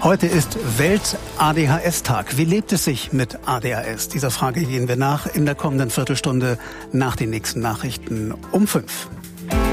Heute ist Welt-ADHS-Tag. Wie lebt es sich mit ADHS? Dieser Frage gehen wir nach in der kommenden Viertelstunde nach den nächsten Nachrichten um 5.